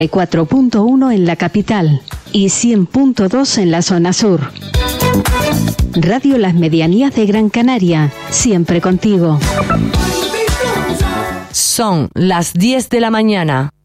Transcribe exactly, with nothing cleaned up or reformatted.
cuatro punto uno en la capital y cien punto dos en la zona sur. Radio Las Medianías de Gran Canaria, siempre contigo. Son las diez de la mañana.